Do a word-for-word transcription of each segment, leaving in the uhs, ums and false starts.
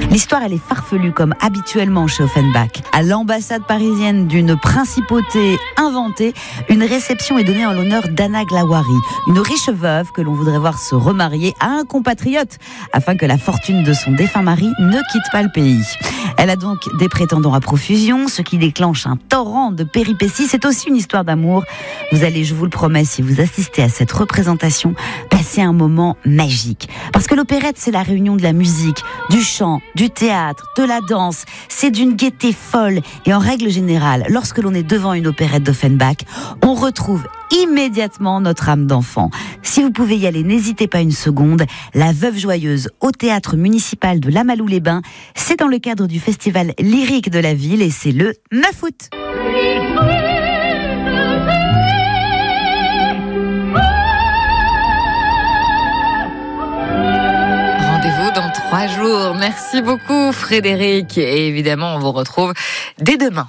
L'histoire, elle est farfelue comme habituellement chez Offenbach. À l'ambassade parisienne d'une principauté inventée, une réception est donnée en l'honneur d'Anna Glawari, une riche veuve que l'on voudrait voir se remarier à un compatriote afin que la fortune de son défunt mari ne quitte pas le pays. Elle a donc des prétendants à profusion, ce qui déclenche un torrent de péripéties. C'est aussi une histoire d'amour. Vous allez, je vous le promets, si vous assistez à cette représentation, passer un moment magique. Parce que l'opérette, c'est la réunion de la musique, du chant, du théâtre, de la danse. C'est d'une gaieté folle. Et en règle générale, lorsque l'on est devant une opérette d'Offenbach, on retrouve immédiatement notre âme d'enfant. Si vous pouvez y aller, n'hésitez pas une seconde. La Veuve Joyeuse au théâtre municipal de Lamalou-les-Bains, c'est dans le cadre du festival lyrique de la ville et c'est le neuf août. Rendez-vous dans trois jours. Merci beaucoup Frédéric. Et évidemment, on vous retrouve dès demain.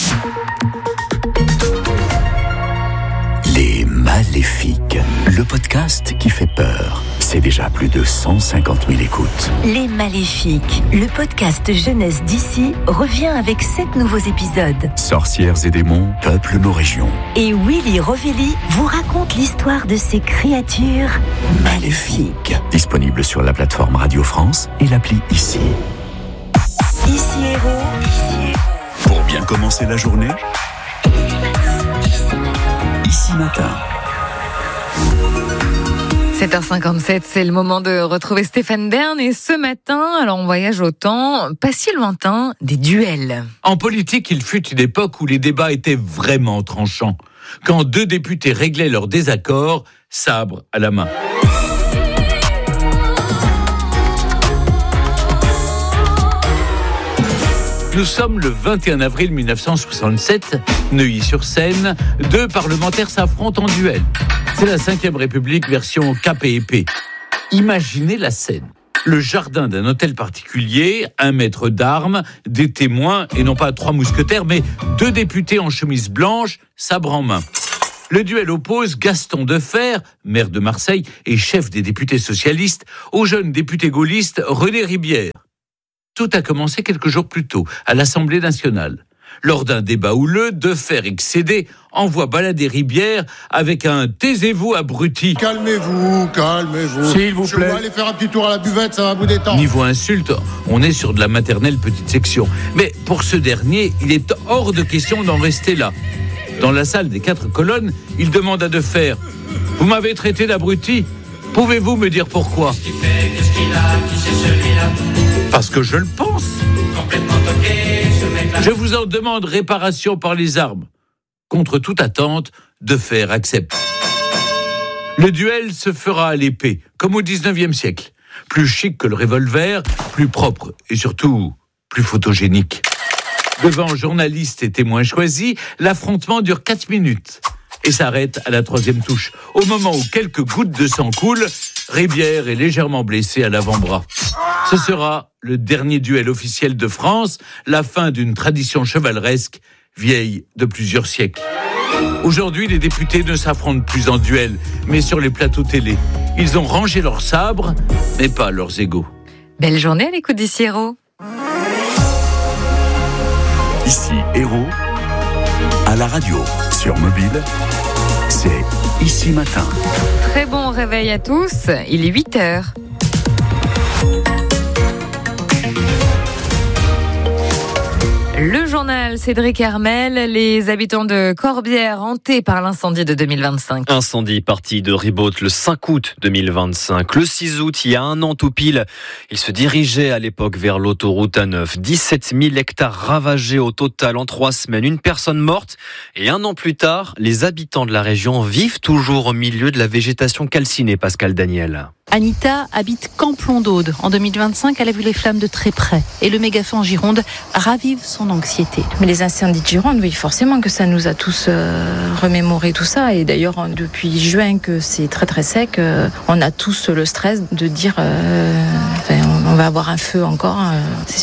Les Maléfiques, le podcast qui fait peur. C'est déjà plus de cent cinquante mille écoutes. Les Maléfiques, le podcast jeunesse d'ici, revient avec sept nouveaux épisodes. Sorcières et démons peuplent nos régions. Et Willy Rovelli vous raconte l'histoire de ces créatures maléfiques. Disponible sur la plateforme Radio France et l'appli Ici. Ici Héros. Ici Héros. Pour bien commencer la journée, Ici Matin. sept heures cinquante-sept, c'est le moment de retrouver Stéphane Bern. Et ce matin, alors on voyage au temps, pas si lointain, des duels. En politique, il fut une époque où les débats étaient vraiment tranchants. Quand deux députés réglaient leurs désaccords, sabre à la main. Nous sommes le vingt et un avril mille neuf cent soixante-sept, Neuilly-sur-Seine, deux parlementaires s'affrontent en duel. C'est la cinquième République version K P E P. Imaginez la scène. Le jardin d'un hôtel particulier, un maître d'armes, des témoins, et non pas trois mousquetaires, mais deux députés en chemise blanche, sabre en main. Le duel oppose Gaston Defferre, maire de Marseille et chef des députés socialistes, au jeune député gaulliste René Ribière. Tout a commencé quelques jours plus tôt, à l'Assemblée nationale. Lors d'un débat houleux, Defferre, excédé, envoie balader Ribière avec un « taisez-vous, abruti ». Calmez-vous, calmez-vous. S'il vous plaît. Je vais aller faire un petit tour à la buvette, ça va vous détendre. Niveau insulte, on est sur de la maternelle petite section. Mais pour ce dernier, il est hors de question d'en rester là. Dans la salle des quatre colonnes, il demande à Defferre « Vous m'avez traité d'abruti ? Pouvez-vous me dire pourquoi ?» Parce que je le pense. Je vous en demande réparation par les armes. Contre toute attente, Defferre accepte. Le duel se fera à l'épée, comme au dix-neuvième siècle. Plus chic que le revolver, plus propre et surtout plus photogénique. Devant journalistes et témoins choisis, l'affrontement dure quatre minutes et s'arrête à la troisième touche. Au moment où quelques gouttes de sang coulent, Ribière est légèrement blessé à l'avant-bras. Ce sera le dernier duel officiel de France, la fin d'une tradition chevaleresque vieille de plusieurs siècles. Aujourd'hui, les députés ne s'affrontent plus en duel, mais sur les plateaux télé. Ils ont rangé leurs sabres, mais pas leurs égaux. Belle journée à l'écoute d'Ici Héros. Ici Héros, à la radio, sur mobile, c'est Ici Matin. Très bon réveil à tous, il est huit heures. Le journal Cédric Hermel, les habitants de Corbière hantés par l'incendie de deux mille vingt-cinq. Incendie parti de Ribaute le cinq août deux mille vingt-cinq. Le six août, il y a un an tout pile, il se dirigeait à l'époque vers l'autoroute A neuf. dix-sept mille hectares ravagés au total en trois semaines, une personne morte. Et un an plus tard, les habitants de la région vivent toujours au milieu de la végétation calcinée, Pascal Daniel. Anita habite Camplon d'Aude. En deux mille vingt-cinq, elle a vu les flammes de très près. Et le méga-feu en Gironde ravive son anxiété. Mais les incendies de Gironde, oui, forcément que ça nous a tous euh, remémoré tout ça. Et d'ailleurs, depuis juin, que c'est très très sec, euh, on a tous le stress de dire euh, enfin, on va avoir un feu encore, euh, c'est sûr.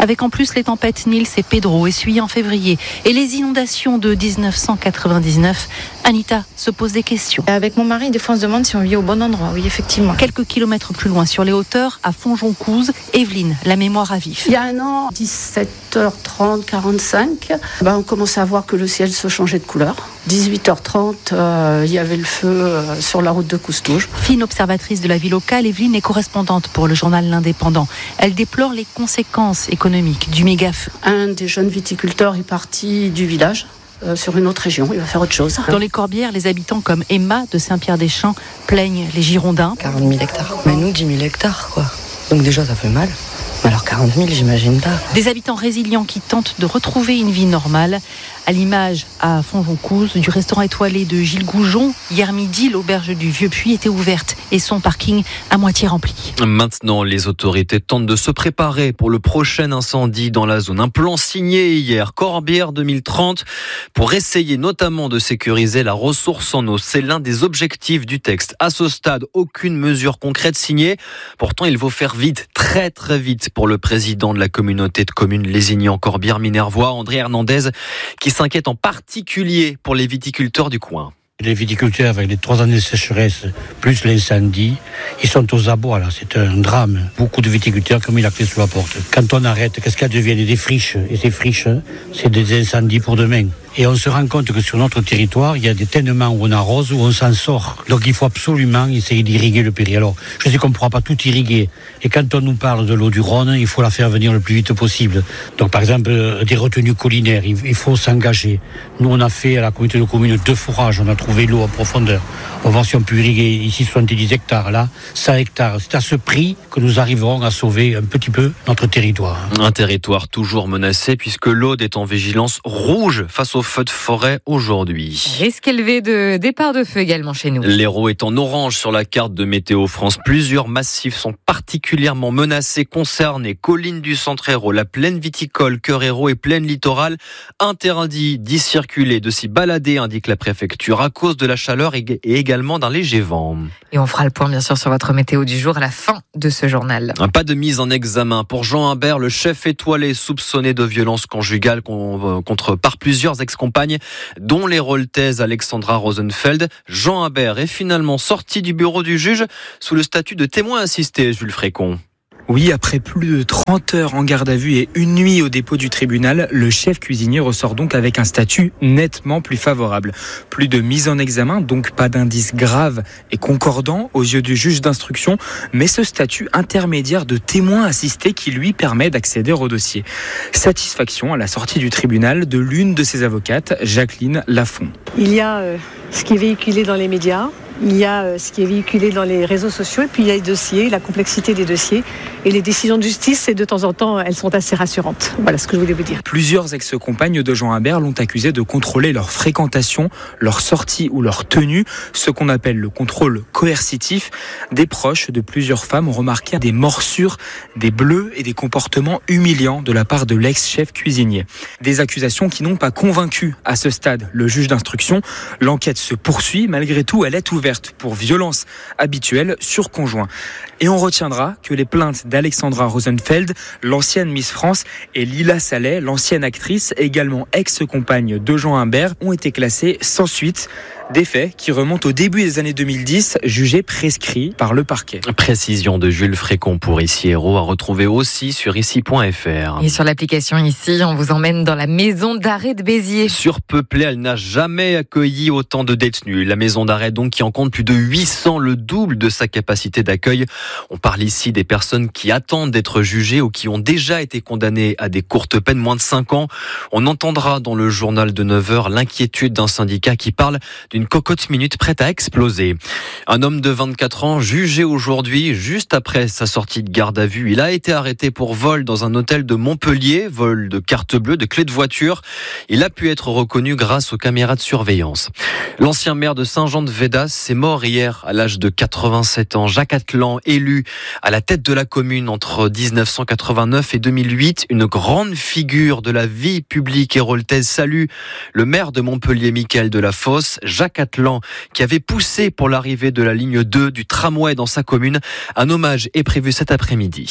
avec en plus les tempêtes Nils et Pedro essuyées en février et les inondations de dix-neuf cent quatre-vingt-dix-neuf, Anita se pose des questions. Avec mon mari, des fois on se demande si on vit au bon endroit, oui effectivement. Quelques kilomètres plus loin sur les hauteurs, à Fonjoncouze, Evelyne, la mémoire à vif. Il y a un an, dix-sept heures trente, quarante-cinq, ben on commençait à voir que le ciel se changeait de couleur. dix-huit heures trente, euh, il y avait le feu euh, sur la route de Coustouge. Fine observatrice de la vie locale, Evelyne est correspondante pour le journal L'Indépendant. Elle déplore les conséquences économiques du méga-feu. Un des jeunes viticulteurs est parti du village euh, sur une autre région, il va faire autre chose. Dans les Corbières, les habitants comme Emma de Saint-Pierre-des-Champs plaignent les Girondins. quarante mille hectares. Mais nous, dix mille hectares, quoi. Donc déjà, ça fait mal. Alors quarante mille, j'imagine pas. Des habitants résilients qui tentent de retrouver une vie normale. À l'image, à Fonjoncouze, du restaurant étoilé de Gilles Goujon, hier midi, l'auberge du Vieux-Puy était ouverte et son parking à moitié rempli. Maintenant, les autorités tentent de se préparer pour le prochain incendie dans la zone. Un plan signé hier, Corbières deux mille trente, pour essayer notamment de sécuriser la ressource en eau. C'est l'un des objectifs du texte. À ce stade, aucune mesure concrète signée. Pourtant, il faut faire vite, très très vite, pour le président de la communauté de communes Lézignan-Corbières-Minervois, André Hernandez, qui s'inquiète en particulier pour les viticulteurs du coin. Les viticulteurs, avec les trois années de sécheresse, plus l'incendie, ils sont aux abois là, c'est un drame. Beaucoup de viticulteurs qui ont mis la clé sous la porte. Quand on arrête, qu'est-ce qu'elles deviennent? Des friches. Et ces friches, c'est des incendies pour demain. Et on se rend compte que sur notre territoire, il y a des tènements où on arrose, où on s'en sort. Donc il faut absolument essayer d'irriguer le Péry. Alors, je sais qu'on ne pourra pas tout irriguer. Et quand on nous parle de l'eau du Rhône, il faut la faire venir le plus vite possible. Donc par exemple, des retenues collinaires, il faut s'engager. Nous, on a fait à la communauté de communes deux forages, on a trouvé l'eau en profondeur. On va voir si on peut irriguer ici soixante-dix hectares, là, cent hectares. C'est à ce prix que nous arriverons à sauver un petit peu notre territoire. Un territoire toujours menacé puisque l'Aude est en vigilance rouge face aux feux de forêt aujourd'hui. Risque élevé de départ de feu également chez nous. L'Hérault est en orange sur la carte de Météo France. Plusieurs massifs sont particulièrement menacés, concernés. Collines du centre Hérault, la plaine viticole, cœur Hérault et plaine littorale. Interdit d'y circuler, de s'y balader, indique la préfecture, à cause de la chaleur et également d'un léger vent. Et on fera le point bien sûr sur votre météo du jour à la fin de ce journal. Pas de mise en examen pour Jean Humbert, le chef étoilé soupçonné de violence conjugale contre par plusieurs ex-compagnes, dont l'héroltaise Alexandra Rosenfeld. Jean Humbert est finalement sorti du bureau du juge sous le statut de témoin assisté, Jules Frécon. Oui, après plus de trente heures en garde à vue et une nuit au dépôt du tribunal, le chef cuisinier ressort donc avec un statut nettement plus favorable. Plus de mise en examen, donc pas d'indices graves et concordants aux yeux du juge d'instruction, mais ce statut intermédiaire de témoin assisté qui lui permet d'accéder au dossier. Satisfaction à la sortie du tribunal de l'une de ses avocates, Jacqueline Lafont. Il y a euh, ce qui est véhiculé dans les médias. Il y a ce qui est véhiculé dans les réseaux sociaux et puis il y a les dossiers, la complexité des dossiers. Et les décisions de justice, et de temps en temps, elles sont assez rassurantes. Voilà ce que je voulais vous dire. Plusieurs ex-compagnes de Jean Humbert l'ont accusé de contrôler leur fréquentation, leur sortie ou leur tenue, ce qu'on appelle le contrôle coercitif. Des proches de plusieurs femmes ont remarqué des morsures, des bleus et des comportements humiliants de la part de l'ex-chef cuisinier. Des accusations qui n'ont pas convaincu à ce stade le juge d'instruction. L'enquête se poursuit, malgré tout, elle est ouverte pour violence habituelle sur conjoint. Et on retiendra que les plaintes d'Alexandra Rosenfeld, l'ancienne Miss France, et Lila Salet, l'ancienne actrice, également ex-compagne de Jean Humbert, ont été classées sans suite. Des faits qui remontent au début des années deux mille dix, jugés prescrits par le parquet. Précision de Jules Frécon pour Ici Hérault, à retrouver aussi sur ici point f r. Et sur l'application Ici, on vous emmène dans la maison d'arrêt de Béziers. Surpeuplée, elle n'a jamais accueilli autant de détenus. La maison d'arrêt donc qui en compte plus de huit cents, le double de sa capacité d'accueil. On parle ici des personnes qui attendent d'être jugées ou qui ont déjà été condamnées à des courtes peines, moins de cinq ans. On entendra dans le journal de neuf heures l'inquiétude d'un syndicat qui parle d'une cocotte minute prête à exploser. Un homme de vingt-quatre ans jugé aujourd'hui, juste après sa sortie de garde à vue. Il a été arrêté pour vol dans un hôtel de Montpellier, vol de carte bleue, de clé de voiture. Il a pu être reconnu grâce aux caméras de surveillance. L'ancien maire de Saint-Jean-de-Védas est mort hier à l'âge de quatre-vingt-sept ans. Jacques Atlan, élu à la tête de la commune entre dix-neuf cent quatre-vingt-neuf et deux mille huit, une grande figure de la vie publique héroltaise, salue le maire de Montpellier, Michael Delafosse. Jacques Atlan, qui avait poussé pour l'arrivée de la ligne deux du tramway dans sa commune. Un hommage est prévu cet après-midi.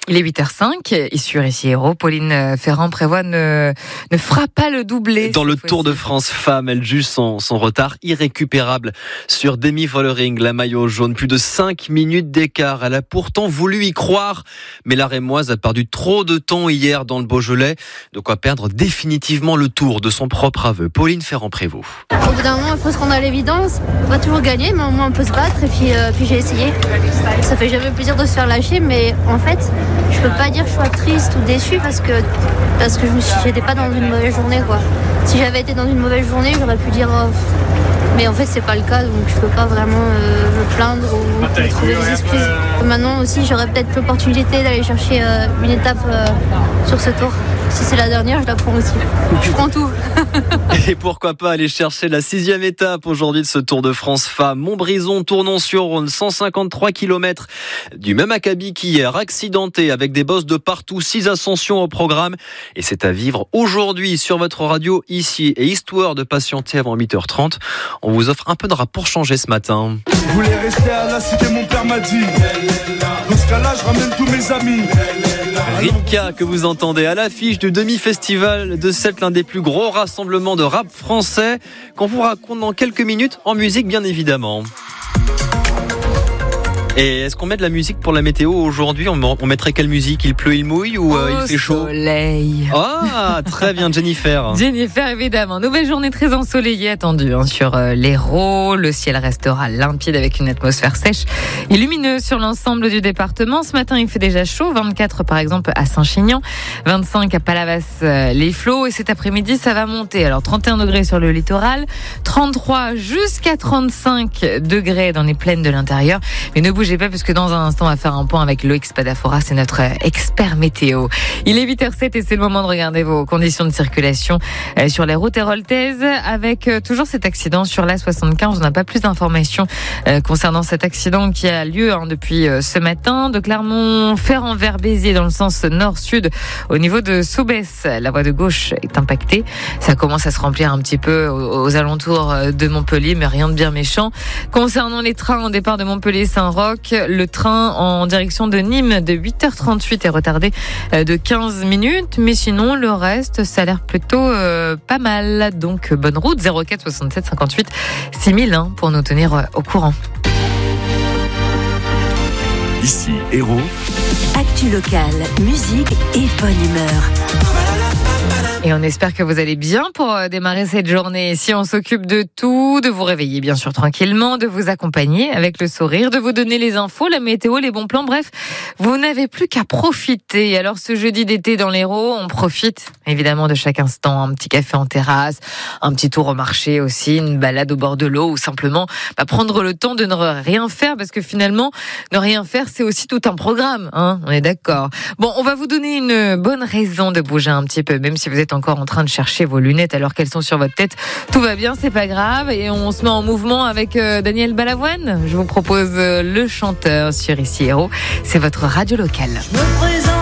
Il est huit heures cinq et sur Ici Héros, Pauline Ferrand prévoit ne, ne fera pas le doublé. Dans le Tour de France Femmes, elle juge son, son retard irrécupérable sur Demi Vollering, la maillot jaune. Plus de cinq minutes d'écart. Elle a pourtant voulu y croire, mais la Rémoise a perdu trop de temps hier dans le Beaujolais. De quoi perdre définitivement le Tour de son propre aveu. Pauline Ferrand-Prévot. Au bout d'un moment, il faut se rendre à l'évidence. On va toujours gagner, mais au moins on peut se battre. Et puis, euh, puis j'ai essayé. Ça fait jamais plaisir de se faire lâcher, mais en fait, je peux pas dire que je sois triste ou déçue parce que parce que je me suis, j'étais pas dans une mauvaise journée quoi. Si j'avais été dans une mauvaise journée, j'aurais pu dire oh, mais en fait c'est pas le cas, donc je peux pas vraiment euh, me plaindre ou trouver des excuses. Maintenant aussi, j'aurais peut-être l'opportunité d'aller chercher euh, une étape euh, sur ce tour. Si c'est la dernière, je la prends aussi. Je prends tout. Et pourquoi pas aller chercher la sixième étape aujourd'hui de ce Tour de France Femmes. Montbrison, Tournon-sur-Rhône, cent cinquante-trois kilomètres du même acabit qu'hier, accidenté avec des bosses de partout, six ascensions au programme. Et c'est à vivre aujourd'hui sur votre radio ici. Et histoire de patienter avant huit heures trente, on vous offre un peu de rap pour changer ce matin. Je voulais rester à la cité, mon père m'a dit. Dans ce cas-là, je ramène tous mes amis. Rimka que vous entendez à l'affiche du demi-festival de Sète, l'un des plus gros rassemblements de rap français qu'on vous raconte dans quelques minutes en musique bien évidemment. Et est-ce qu'on met de la musique pour la météo aujourd'hui? On mettrait quelle musique? Il pleut, il mouille ou euh, il fait chaud? Soleil. Ah, très bien, Jennifer. Jennifer, évidemment. Nouvelle journée très ensoleillée attendue hein, sur euh, l'Hérault. Le ciel restera limpide avec une atmosphère sèche et lumineuse sur l'ensemble du département. Ce matin, il fait déjà chaud. vingt-quatre par exemple à Saint-Chinian, vingt-cinq à Palavas-les-Flots. Et cet après-midi, ça va monter. Alors trente et un degrés sur le littoral, trente-trois jusqu'à trente-cinq degrés dans les plaines de l'intérieur. Mais ne bougez pas parce que dans un instant on va faire un point avec Loïc Spadafora, c'est notre expert météo. Il est huit heures sept et c'est le moment de regarder vos conditions de circulation sur les routes héroltaises avec toujours cet accident sur l'A soixante-quinze. On n'a pas plus d'informations concernant cet accident qui a lieu hein, depuis ce matin de Clermont-Ferrand vers Béziers dans le sens nord-sud au niveau de Soubès. La voie de gauche est impactée. Ça commence à se remplir un petit peu aux, aux alentours de Montpellier, mais rien de bien méchant. Concernant les trains au départ de Montpellier-Saint-Roch, le train en direction de Nîmes de huit heures trente-huit est retardé de quinze minutes, mais sinon le reste ça a l'air plutôt euh, pas mal. Donc bonne route. Zéro quatre soixante-sept cinquante-huit six mille hein, pour nous tenir au courant. Ici Héros. Actu locale, musique et bonne humeur. Et on espère que vous allez bien pour démarrer cette journée. Si on s'occupe de tout, de vous réveiller bien sûr tranquillement, de vous accompagner avec le sourire, de vous donner les infos, la météo, les bons plans, bref, vous n'avez plus qu'à profiter. Alors ce jeudi d'été dans l'Hérault, on profite évidemment de chaque instant. Un petit café en terrasse, un petit tour au marché aussi, une balade au bord de l'eau ou simplement bah, prendre le temps de ne rien faire parce que finalement, ne rien faire, c'est aussi tout un programme. Hein, on est d'accord. Bon, on va vous donner une bonne raison de bouger un petit peu, même si vous êtes encore en train de chercher vos lunettes alors qu'elles sont sur votre tête. Tout va bien, c'est pas grave. Et on se met en mouvement avec euh, Daniel Balavoine. Je vous propose euh, le chanteur sur Ici Héros. C'est votre radio locale. Je me présente.